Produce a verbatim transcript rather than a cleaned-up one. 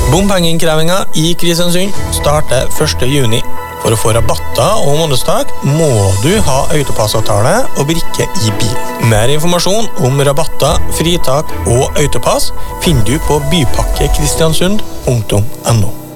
Bompengeinnkrevingen i Kristiansund starter første juni. For å få rabatter og månedstak må du ha autopassavtale og brikke i bil. Mer informasjon om rabatter, fritak og autopass finner du på bypakkekristiansund punktum no.